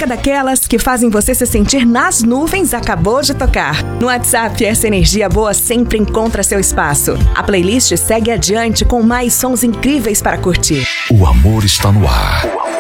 música daquelas que fazem você se sentir nas nuvens acabou de tocar. No WhatsApp, essa energia boa sempre encontra seu espaço. A playlist segue adiante com mais sons incríveis para curtir. O amor está no ar.